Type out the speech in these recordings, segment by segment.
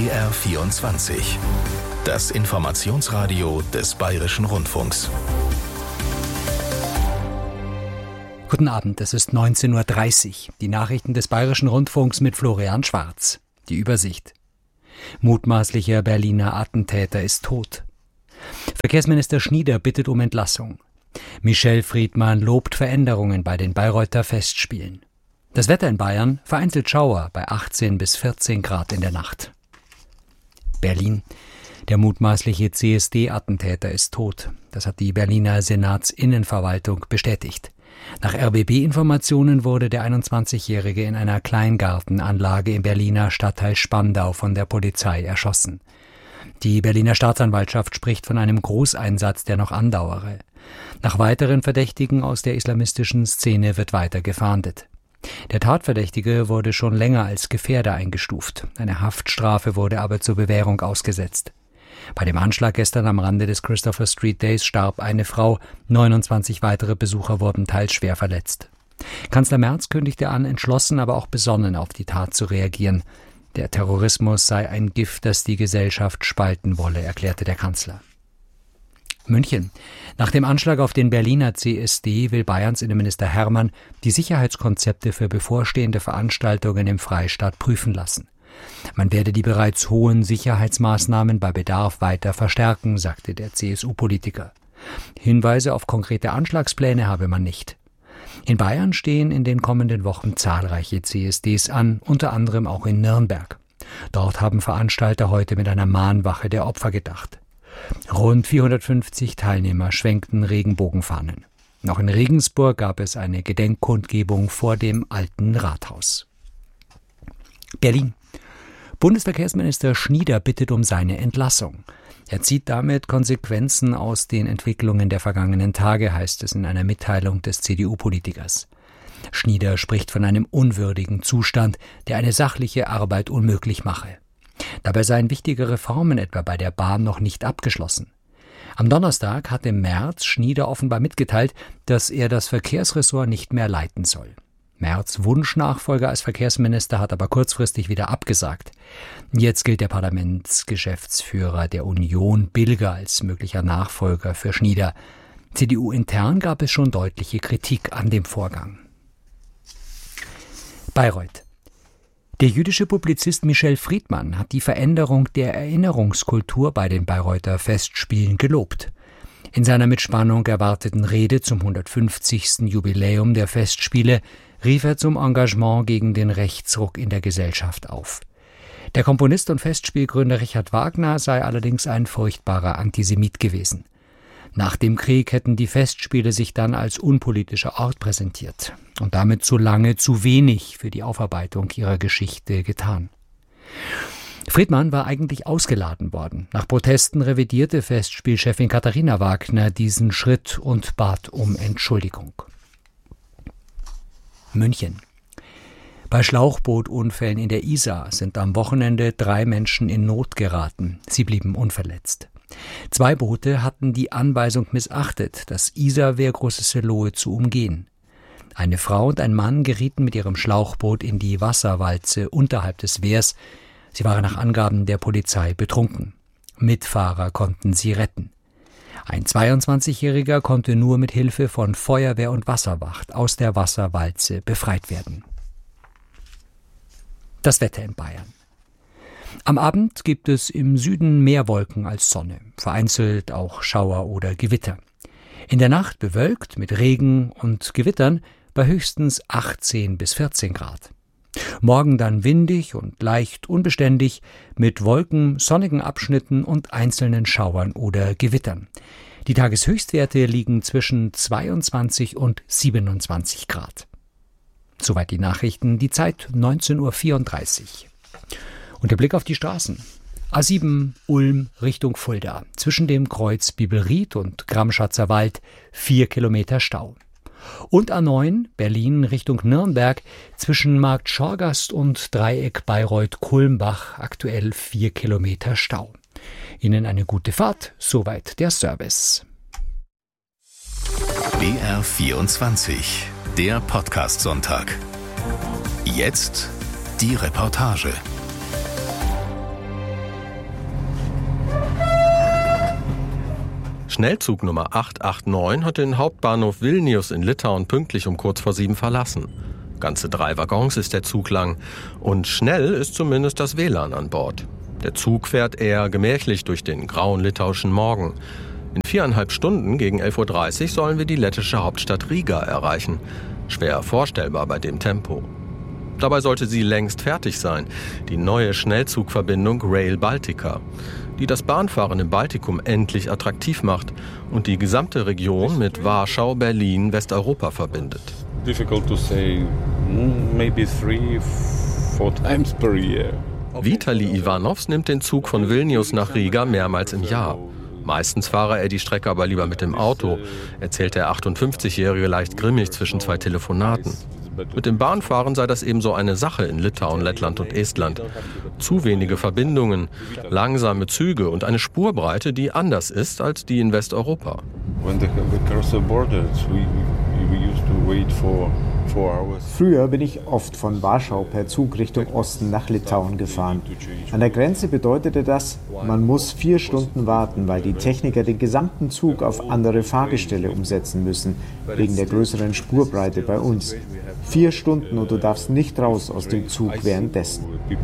BR24. Das Informationsradio des Bayerischen Rundfunks. Guten Abend, es ist 19:30 Uhr. Die Nachrichten des Bayerischen Rundfunks mit Florian Schwarz. Die Übersicht. Mutmaßlicher Berliner Attentäter ist tot. Verkehrsminister Schnieder bittet um Entlassung. Michel Friedmann lobt Veränderungen bei den Bayreuther Festspielen. Das Wetter in Bayern: vereinzelt Schauer bei 18 bis 14 Grad in der Nacht. Berlin. Der mutmaßliche CSD-Attentäter ist tot. Das hat die Berliner Senatsinnenverwaltung bestätigt. Nach RBB-Informationen wurde der 21-Jährige in einer Kleingartenanlage im Berliner Stadtteil Spandau von der Polizei erschossen. Die Berliner Staatsanwaltschaft spricht von einem Großeinsatz, der noch andauere. Nach weiteren Verdächtigen aus der islamistischen Szene wird weiter gefahndet. Der Tatverdächtige wurde schon länger als Gefährder eingestuft. Eine Haftstrafe wurde aber zur Bewährung ausgesetzt. Bei dem Anschlag gestern am Rande des Christopher Street Days starb eine Frau. 29 weitere Besucher wurden teils schwer verletzt. Kanzler Merz kündigte an, entschlossen, aber auch besonnen auf die Tat zu reagieren. Der Terrorismus sei ein Gift, das die Gesellschaft spalten wolle, erklärte der Kanzler. München. Nach dem Anschlag auf den Berliner CSD will Bayerns Innenminister Hermann die Sicherheitskonzepte für bevorstehende Veranstaltungen im Freistaat prüfen lassen. Man werde die bereits hohen Sicherheitsmaßnahmen bei Bedarf weiter verstärken, sagte der CSU-Politiker. Hinweise auf konkrete Anschlagspläne habe man nicht. In Bayern stehen in den kommenden Wochen zahlreiche CSDs an, unter anderem auch in Nürnberg. Dort haben Veranstalter heute mit einer Mahnwache der Opfer gedacht. Rund 450 Teilnehmer schwenkten Regenbogenfahnen. Noch in Regensburg gab es eine Gedenkkundgebung vor dem Alten Rathaus. Berlin. Bundesverkehrsminister Schnieder bittet um seine Entlassung. Er zieht damit Konsequenzen aus den Entwicklungen der vergangenen Tage, heißt es in einer Mitteilung des CDU-Politikers. Schnieder spricht von einem unwürdigen Zustand, der eine sachliche Arbeit unmöglich mache. Dabei seien wichtige Reformen etwa bei der Bahn noch nicht abgeschlossen. Am Donnerstag hatte Merz Schnieder offenbar mitgeteilt, dass er das Verkehrsressort nicht mehr leiten soll. Merz' Wunschnachfolger als Verkehrsminister hat aber kurzfristig wieder abgesagt. Jetzt gilt der Parlamentsgeschäftsführer der Union Bilger als möglicher Nachfolger für Schnieder. CDU-intern gab es schon deutliche Kritik an dem Vorgang. Bayreuth. Der jüdische Publizist Michel Friedmann hat die Veränderung der Erinnerungskultur bei den Bayreuther Festspielen gelobt. In seiner mit Spannung erwarteten Rede zum 150. Jubiläum der Festspiele rief er zum Engagement gegen den Rechtsruck in der Gesellschaft auf. Der Komponist und Festspielgründer Richard Wagner sei allerdings ein furchtbarer Antisemit gewesen. Nach dem Krieg hätten die Festspiele sich dann als unpolitischer Ort präsentiert und damit zu lange zu wenig für die Aufarbeitung ihrer Geschichte getan. Friedmann war eigentlich ausgeladen worden. Nach Protesten revidierte Festspielchefin Katharina Wagner diesen Schritt und bat um Entschuldigung. München. Bei Schlauchbootunfällen in der Isar sind am Wochenende 3 Menschen in Not geraten. Sie blieben unverletzt. 2 Boote hatten die Anweisung missachtet, das Isarwehr Große zu umgehen. Eine Frau und ein Mann gerieten mit ihrem Schlauchboot in die Wasserwalze unterhalb des Wehrs. Sie waren nach Angaben der Polizei betrunken. Mitfahrer konnten sie retten. Ein 22-Jähriger konnte nur mit Hilfe von Feuerwehr und Wasserwacht aus der Wasserwalze befreit werden. Das Wetter in Bayern. Am Abend gibt es im Süden mehr Wolken als Sonne, vereinzelt auch Schauer oder Gewitter. In der Nacht bewölkt mit Regen und Gewittern bei höchstens 18 bis 14 Grad. Morgen dann windig und leicht unbeständig mit Wolken, sonnigen Abschnitten und einzelnen Schauern oder Gewittern. Die Tageshöchstwerte liegen zwischen 22 und 27 Grad. Soweit die Nachrichten, die Zeit 19:34 Uhr. Und der Blick auf die Straßen. A7 Ulm Richtung Fulda. Zwischen dem Kreuz Bibelried und Gramschatzer Wald 4 Kilometer Stau. Und A9 Berlin Richtung Nürnberg zwischen Markt Schorgast und Dreieck Bayreuth-Kulmbach aktuell 4 Kilometer Stau. Ihnen eine gute Fahrt, soweit der Service. BR24, der Podcast-Sonntag. Jetzt die Reportage. Schnellzug Nummer 889 hat den Hauptbahnhof Vilnius in Litauen pünktlich um kurz vor 7 verlassen. Ganze 3 Waggons ist der Zug lang und schnell ist zumindest das WLAN an Bord. Der Zug fährt eher gemächlich durch den grauen litauischen Morgen. In 4,5 Stunden gegen 11:30 Uhr sollen wir die lettische Hauptstadt Riga erreichen. Schwer vorstellbar bei dem Tempo. Dabei sollte sie längst fertig sein, die neue Schnellzugverbindung Rail Baltica, die das Bahnfahren im Baltikum endlich attraktiv macht und die gesamte Region mit Warschau, Berlin, Westeuropa verbindet. Difficult to say, maybe 3-4 times per year. Vitali Ivanovs nimmt den Zug von Vilnius nach Riga mehrmals im Jahr. Meistens fahre er die Strecke aber lieber mit dem Auto, erzählt der 58-Jährige leicht grimmig zwischen 2 Telefonaten. Mit dem Bahnfahren sei das ebenso eine Sache in Litauen, Lettland und Estland. Zu wenige Verbindungen, langsame Züge und eine Spurbreite, die anders ist als die in Westeuropa. Früher bin ich oft von Warschau per Zug Richtung Osten nach Litauen gefahren. An der Grenze bedeutete das, man muss 4 Stunden warten, weil die Techniker den gesamten Zug auf andere Fahrgestelle umsetzen müssen, wegen der größeren Spurbreite bei uns. 4 Stunden und du darfst nicht raus aus dem Zug währenddessen.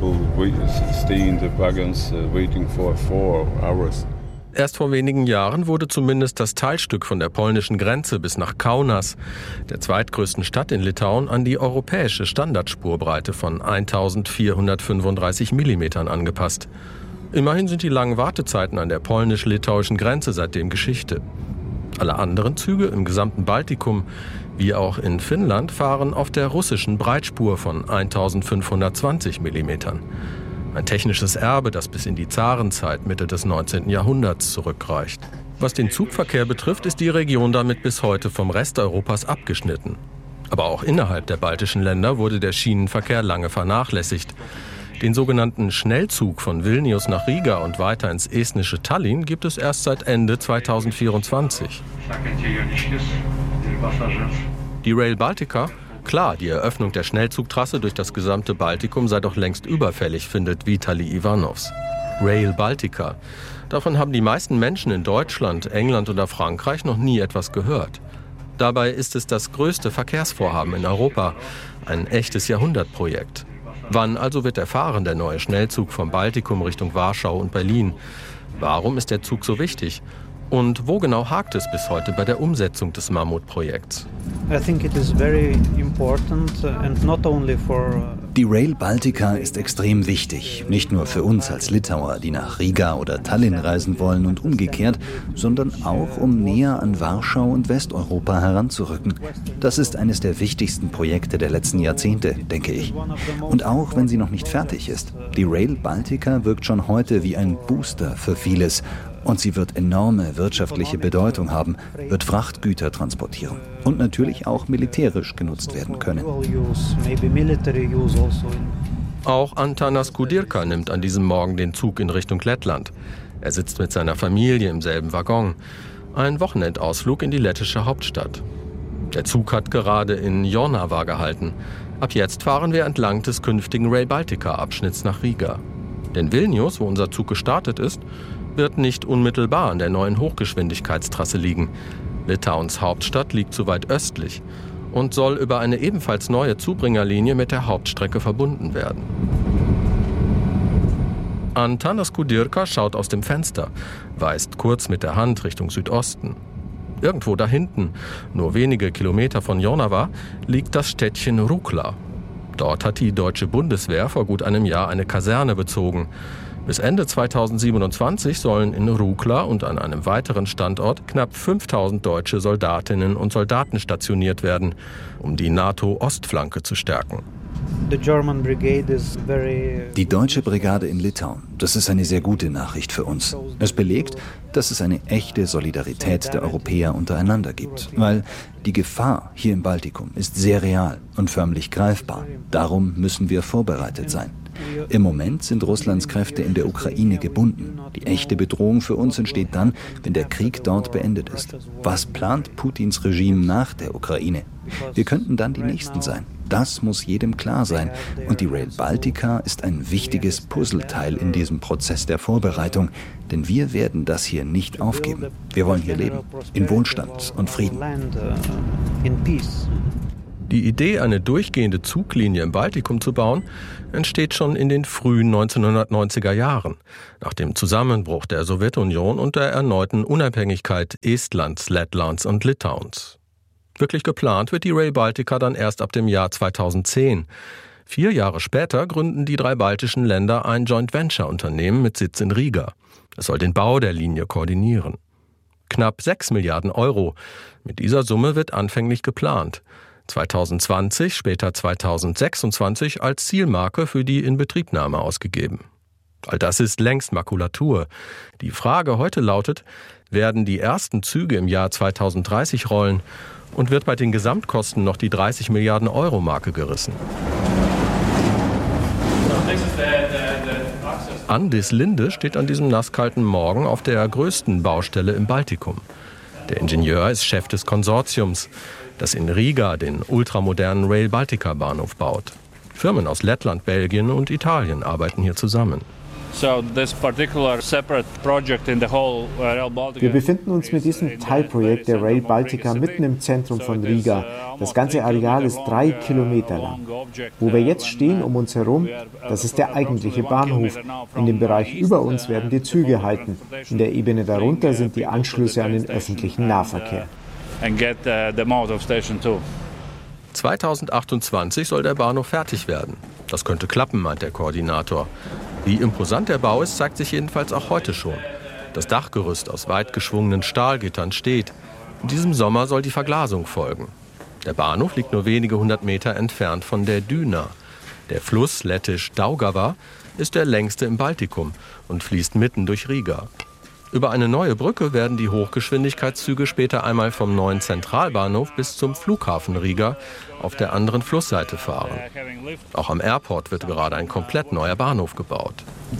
Erst vor wenigen Jahren wurde zumindest das Teilstück von der polnischen Grenze bis nach Kaunas, der zweitgrößten Stadt in Litauen, an die europäische Standardspurbreite von 1435 mm angepasst. Immerhin sind die langen Wartezeiten an der polnisch-litauischen Grenze seitdem Geschichte. Alle anderen Züge im gesamten Baltikum, wie auch in Finnland, fahren auf der russischen Breitspur von 1520 mm. Ein technisches Erbe, das bis in die Zarenzeit Mitte des 19. Jahrhunderts zurückreicht. Was den Zugverkehr betrifft, ist die Region damit bis heute vom Rest Europas abgeschnitten. Aber auch innerhalb der baltischen Länder wurde der Schienenverkehr lange vernachlässigt. Den sogenannten Schnellzug von Vilnius nach Riga und weiter ins estnische Tallinn gibt es erst seit Ende 2024. Die Rail Baltica? Klar, die Eröffnung der Schnellzugtrasse durch das gesamte Baltikum sei doch längst überfällig, findet Vitali Ivanovs. Rail Baltica. Davon haben die meisten Menschen in Deutschland, England oder Frankreich noch nie etwas gehört. Dabei ist es das größte Verkehrsvorhaben in Europa. Ein echtes Jahrhundertprojekt. Wann also wird erfahren, der neue Schnellzug vom Baltikum Richtung Warschau und Berlin? Warum ist der Zug so wichtig? Und wo genau hakt es bis heute bei der Umsetzung des Mammutprojekts? Die Rail Baltica ist extrem wichtig, nicht nur für uns als Litauer, die nach Riga oder Tallinn reisen wollen und umgekehrt, sondern auch, um näher an Warschau und Westeuropa heranzurücken. Das ist eines der wichtigsten Projekte der letzten Jahrzehnte, denke ich. Und auch wenn sie noch nicht fertig ist, die Rail Baltica wirkt schon heute wie ein Booster für vieles. Und sie wird enorme wirtschaftliche Bedeutung haben, wird Frachtgüter transportieren und natürlich auch militärisch genutzt werden können. Auch Antanas Kudirka nimmt an diesem Morgen den Zug in Richtung Lettland. Er sitzt mit seiner Familie im selben Waggon. Ein Wochenendausflug in die lettische Hauptstadt. Der Zug hat gerade in Jonava gehalten. Ab jetzt fahren wir entlang des künftigen Rail Baltica-Abschnitts nach Riga. Denn Vilnius, wo unser Zug gestartet ist, wird nicht unmittelbar an der neuen Hochgeschwindigkeitstrasse liegen. Litauens Hauptstadt liegt zu weit östlich und soll über eine ebenfalls neue Zubringerlinie mit der Hauptstrecke verbunden werden. Antanas Kudirka schaut aus dem Fenster, weist kurz mit der Hand Richtung Südosten. Irgendwo da hinten, nur wenige Kilometer von Jonava, liegt das Städtchen Rukla. Dort hat die deutsche Bundeswehr vor gut einem Jahr eine Kaserne bezogen. Bis Ende 2027 sollen in Rukla und an einem weiteren Standort knapp 5000 deutsche Soldatinnen und Soldaten stationiert werden, um die NATO-Ostflanke zu stärken. Die deutsche Brigade in Litauen, das ist eine sehr gute Nachricht für uns. Es belegt, dass es eine echte Solidarität der Europäer untereinander gibt, weil die Gefahr hier im Baltikum ist sehr real und förmlich greifbar. Darum müssen wir vorbereitet sein. Im Moment sind Russlands Kräfte in der Ukraine gebunden. Die echte Bedrohung für uns entsteht dann, wenn der Krieg dort beendet ist. Was plant Putins Regime nach der Ukraine? Wir könnten dann die Nächsten sein. Das muss jedem klar sein. Und die Rail Baltica ist ein wichtiges Puzzleteil in diesem Prozess der Vorbereitung. Denn wir werden das hier nicht aufgeben. Wir wollen hier leben, in Wohlstand und Frieden. Die Idee, eine durchgehende Zuglinie im Baltikum zu bauen, entsteht schon in den frühen 1990er Jahren, nach dem Zusammenbruch der Sowjetunion und der erneuten Unabhängigkeit Estlands, Lettlands und Litauens. Wirklich geplant wird die Rail Baltica dann erst ab dem Jahr 2010. 4 Jahre später gründen die 3 baltischen Länder ein Joint-Venture-Unternehmen mit Sitz in Riga. Es soll den Bau der Linie koordinieren. Knapp 6 Milliarden Euro. Mit dieser Summe wird anfänglich geplant. 2020, später 2026 als Zielmarke für die Inbetriebnahme ausgegeben. All das ist längst Makulatur. Die Frage heute lautet, werden die ersten Züge im Jahr 2030 rollen und wird bei den Gesamtkosten noch die 30 Milliarden Euro Marke gerissen? Andis Linde steht an diesem nasskalten Morgen auf der größten Baustelle im Baltikum. Der Ingenieur ist Chef des Konsortiums, das in Riga den ultramodernen Rail Baltica Bahnhof baut. Firmen aus Lettland, Belgien und Italien arbeiten hier zusammen. Wir befinden uns mit diesem Teilprojekt der Rail Baltica mitten im Zentrum von Riga. Das ganze Areal ist 3 Kilometer lang. Wo wir jetzt stehen um uns herum, das ist der eigentliche Bahnhof. In dem Bereich über uns werden die Züge halten. In der Ebene darunter sind die Anschlüsse an den öffentlichen Nahverkehr. 2028 soll der Bahnhof fertig werden. Das könnte klappen, meint der Koordinator. Wie imposant der Bau ist, zeigt sich jedenfalls auch heute schon. Das Dachgerüst aus weit geschwungenen Stahlgittern steht. In diesem Sommer soll die Verglasung folgen. Der Bahnhof liegt nur wenige 100 Meter entfernt von der Düna. Der Fluss, lettisch Daugava, ist der längste im Baltikum und fließt mitten durch Riga. Über eine neue Brücke werden die Hochgeschwindigkeitszüge später einmal vom neuen Zentralbahnhof bis zum Flughafen Riga auf der anderen Flussseite fahren. Auch am Airport wird gerade ein komplett neuer Bahnhof gebaut.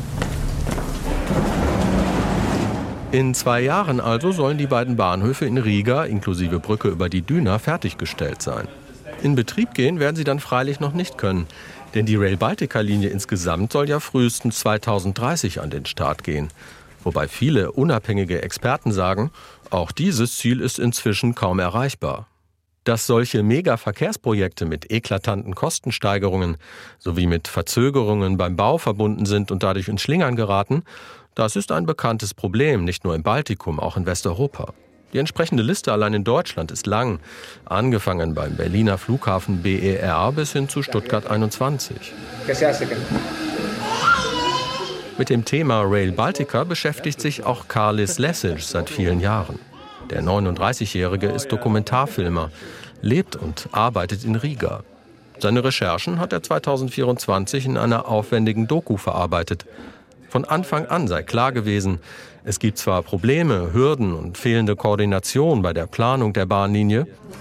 In 2 Jahren also sollen die beiden Bahnhöfe in Riga inklusive Brücke über die Düna fertiggestellt sein. In Betrieb gehen werden sie dann freilich noch nicht können, denn die Rail Baltica-Linie insgesamt soll ja frühestens 2030 an den Start gehen. Wobei viele unabhängige Experten sagen, auch dieses Ziel ist inzwischen kaum erreichbar. Dass solche Mega-Verkehrsprojekte mit eklatanten Kostensteigerungen sowie mit Verzögerungen beim Bau verbunden sind und dadurch ins Schlingern geraten, das ist ein bekanntes Problem, nicht nur im Baltikum, auch in Westeuropa. Die entsprechende Liste allein in Deutschland ist lang, angefangen beim Berliner Flughafen BER bis hin zu Stuttgart 21. Mit dem Thema Rail Baltica beschäftigt sich auch Kārlis Lesiņš seit vielen Jahren. Der 39-Jährige ist Dokumentarfilmer, lebt und arbeitet in Riga. Seine Recherchen hat er 2024 in einer aufwendigen Doku verarbeitet. Von Anfang an sei klar gewesen, es gibt zwar Probleme, Hürden und fehlende Koordination bei der Planung der Bahnlinie.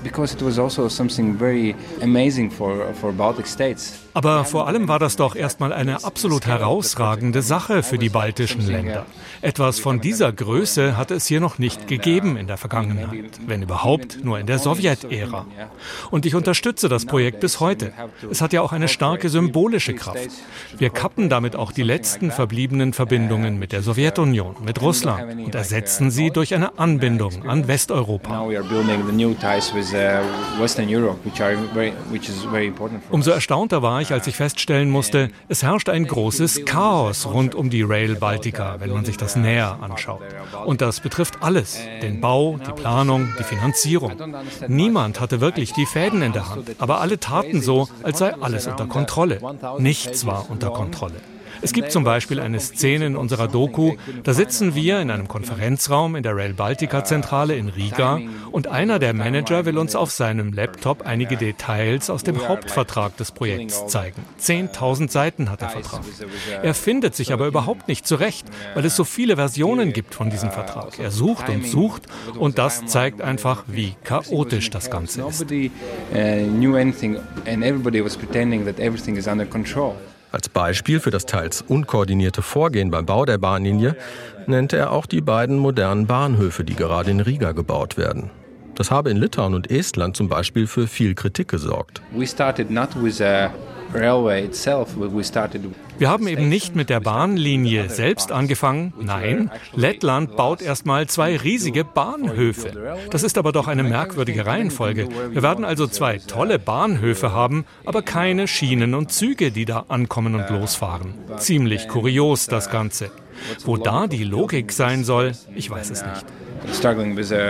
Aber vor allem war das doch erstmal eine absolut herausragende Sache für die baltischen Länder. Etwas von dieser Größe hatte es hier noch nicht gegeben in der Vergangenheit, wenn überhaupt nur in der Sowjetära. Und ich unterstütze das Projekt bis heute. Es hat ja auch eine starke symbolische Kraft. Wir kappen damit auch die letzten verbliebenen Verbindungen mit der Sowjetunion, mit Russland und ersetzen sie durch eine Anbindung an Westeuropa. Umso erstaunter war ich, als ich feststellen musste, es herrscht ein großes Chaos rund um die Rail Baltica, wenn man sich das näher anschaut. Und das betrifft alles, den Bau, die Planung, die Finanzierung. Niemand hatte wirklich die Fäden in der Hand, aber alle taten so, als sei alles unter Kontrolle. Nichts war unter Kontrolle. Es gibt zum Beispiel eine Szene in unserer Doku, da sitzen wir in einem Konferenzraum in der Rail Baltica-Zentrale in Riga und einer der Manager will uns auf seinem Laptop einige Details aus dem Hauptvertrag des Projekts zeigen. 10.000 Seiten hat der Vertrag. Er findet sich aber überhaupt nicht zurecht, weil es so viele Versionen gibt von diesem Vertrag. Er sucht und das zeigt einfach, wie chaotisch das Ganze ist. Als Beispiel für das teils unkoordinierte Vorgehen beim Bau der Bahnlinie nennt er auch die beiden modernen Bahnhöfe, die gerade in Riga gebaut werden. Das habe in Litauen und Estland zum Beispiel für viel Kritik gesorgt. Wir haben eben nicht mit der Bahnlinie selbst angefangen. Nein, Lettland baut erstmal 2 riesige Bahnhöfe. Das ist aber doch eine merkwürdige Reihenfolge. Wir werden also 2 tolle Bahnhöfe haben, aber keine Schienen und Züge, die da ankommen und losfahren. Ziemlich kurios das Ganze. Wo da die Logik sein soll, ich weiß es nicht.